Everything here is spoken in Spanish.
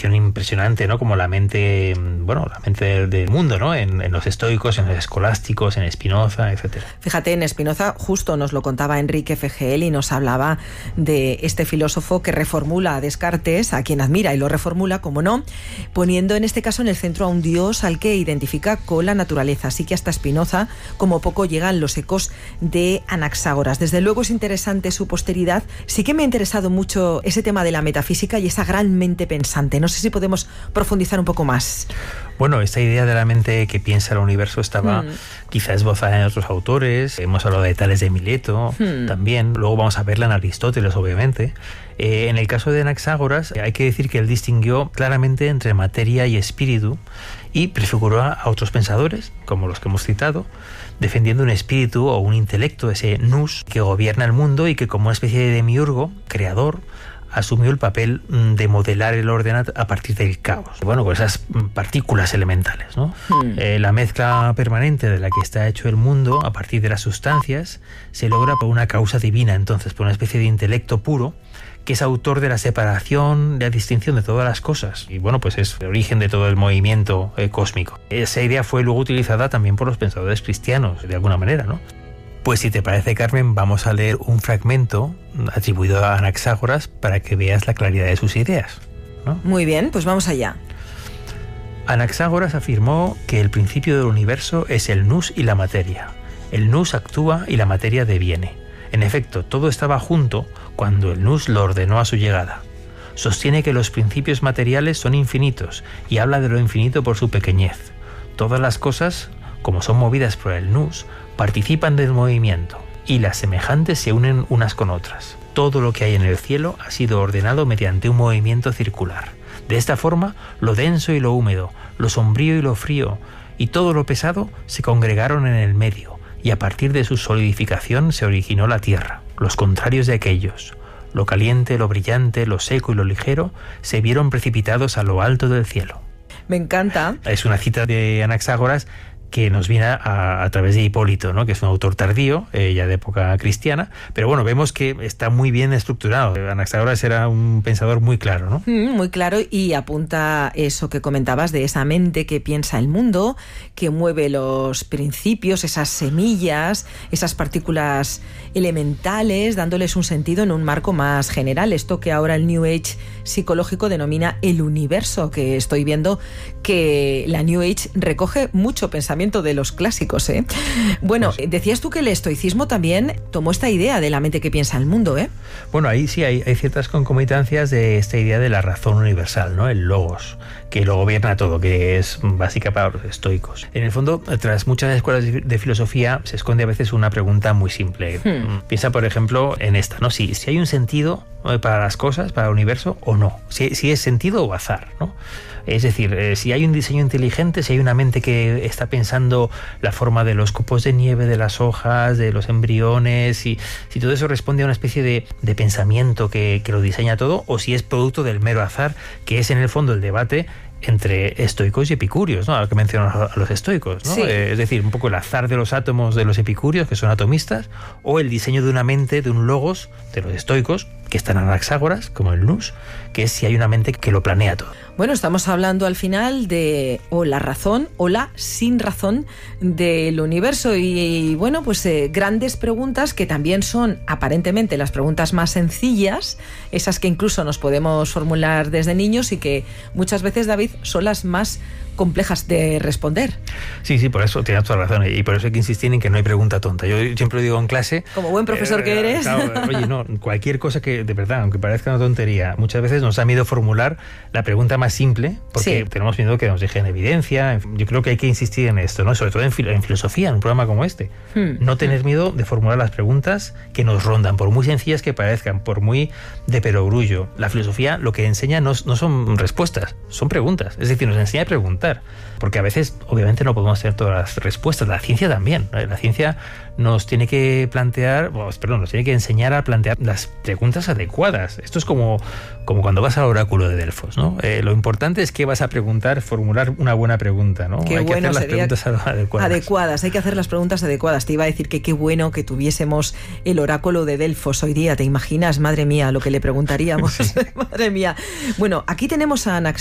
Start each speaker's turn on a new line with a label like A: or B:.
A: penetración impresionante, ¿no? Como la mente del mundo, ¿no? En los estoicos, en los escolásticos, en Spinoza, etcétera.
B: Fíjate, en Spinoza justo nos lo contaba Enrique Fegel y nos hablaba de este filósofo que reformula a Descartes, a quien admira y lo reformula, como no, poniendo en este caso en el centro a un dios al que identifica con la naturaleza. Así que hasta Spinoza, como poco, llegan los ecos de Anaxágoras. Desde luego es interesante su posteridad. Sí que me ha interesado mucho ese tema de la metafísica y esa gran mente pensante. No sé si podemos profundizar un poco más.
A: Bueno, esta idea de la mente que piensa el universo estaba quizá esbozada en otros autores. Hemos hablado de Tales de Mileto también. Luego vamos a verla en Aristóteles, obviamente. En el caso de Anaxágoras, hay que decir que él distinguió claramente entre materia y espíritu y prefiguró a otros pensadores, como los que hemos citado, defendiendo un espíritu o un intelecto, ese nous, que gobierna el mundo y que, como una especie de demiurgo, creador, asumió el papel de modelar el orden a partir del caos. Bueno, con esas partículas elementales, ¿no? La mezcla permanente de la que está hecho el mundo a partir de las sustancias se logra por una causa divina, entonces, por una especie de intelecto puro que es autor de la separación, de la distinción de todas las cosas. Y bueno, pues es el origen de todo el movimiento cósmico. Esa idea fue luego utilizada también por los pensadores cristianos, de alguna manera, ¿no? Pues si te parece, Carmen, vamos a leer un fragmento atribuido a Anaxágoras para que veas la claridad de sus ideas, ¿no?
B: Muy bien, pues vamos allá.
A: Anaxágoras afirmó que el principio del universo es el nous y la materia. El nous actúa y la materia deviene. En efecto, todo estaba junto cuando el nous lo ordenó a su llegada. Sostiene que los principios materiales son infinitos y habla de lo infinito por su pequeñez. Todas las cosas, como son movidas por el nous, participan del movimiento y las semejantes se unen unas con otras. Todo lo que hay en el cielo ha sido ordenado mediante un movimiento circular. De esta forma, lo denso y lo húmedo, lo sombrío y lo frío, y todo lo pesado se congregaron en el medio, y a partir de su solidificación se originó la tierra. Los contrarios de aquellos, lo caliente, lo brillante, lo seco y lo ligero, se vieron precipitados a lo alto del cielo.
B: Me encanta.
A: Es una cita de Anaxágoras que nos viene a través de Hipólito, ¿no? Que es un autor tardío, ya de época cristiana, pero bueno, vemos que está muy bien estructurado. Anaxágoras era un pensador muy claro, ¿no?
B: Muy claro, y apunta eso que comentabas de esa mente que piensa el mundo, que mueve los principios, esas semillas, esas partículas elementales, dándoles un sentido en un marco más general. Esto que ahora el New Age psicológico denomina el universo, que estoy viendo que la New Age recoge mucho pensamiento de los clásicos, ¿eh? Bueno, decías tú que el estoicismo también tomó esta idea de la mente que piensa el mundo, ¿eh?
A: Bueno, ahí sí hay ciertas concomitancias de esta idea de la razón universal, ¿no? El logos, que lo gobierna todo, que es básica para los estoicos. En el fondo, tras muchas escuelas de filosofía, se esconde a veces una pregunta muy simple. Piensa, por ejemplo, en esta, ¿no? Si hay un sentido para las cosas, para el universo, o no. Si es sentido o azar, ¿no? Es decir, si hay un diseño inteligente, si hay una mente que está pensando la forma de los copos de nieve, de las hojas, de los embriones, y si todo eso responde a una especie de pensamiento que lo diseña todo, o si es producto del mero azar, que es en el fondo el debate entre estoicos y epicúreos, ¿no? Al que mencionan a los estoicos, ¿no? Sí. Es decir, un poco el azar de los átomos de los epicúreos, que son atomistas, o el diseño de una mente, de un logos, de los estoicos, que están en Anaxágoras, como el nous, que es si hay una mente que lo planea todo.
B: Bueno, estamos hablando al final de o la razón o la sin razón del universo y bueno, pues grandes preguntas que también son aparentemente las preguntas más sencillas, esas que incluso nos podemos formular desde niños y que muchas veces, David, son las más complejas de responder.
A: Sí, por eso tienes toda la razón y por eso hay que insistir en que no hay pregunta tonta. Yo siempre lo digo en clase.
B: Como buen profesor que eres.
A: Claro, oye, no, cualquier cosa que de verdad, aunque parezca una tontería, muchas veces nos da miedo formular la pregunta más simple porque tenemos miedo que nos dejen evidencia. Yo creo que hay que insistir en esto, ¿no? Sobre todo en filosofía, en un programa como este. No tener miedo de formular las preguntas que nos rondan, por muy sencillas que parezcan, por muy de perogrullo. La filosofía lo que enseña no son respuestas, son preguntas. Es decir, nos enseña a preguntar. Porque a veces, obviamente, no podemos tener todas las respuestas. La ciencia también, ¿no? La ciencia nos tiene que nos tiene que enseñar a plantear las preguntas adecuadas. Esto es como cuando vas al oráculo de Delfos, ¿no? Lo importante es que vas a preguntar, formular una buena pregunta, ¿no?
B: Hay
A: que hacer las preguntas
B: adecuadas. Hay que hacer las preguntas adecuadas. Te iba a decir que qué bueno que tuviésemos el oráculo de Delfos hoy día. ¿Te imaginas? Madre mía, lo que le preguntaríamos. Sí. Madre mía. Bueno, aquí tenemos a Anaxágoras